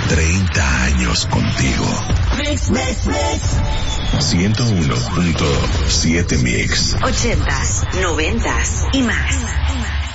30 años contigo. 101.7 Mix. 80s, 90s y más.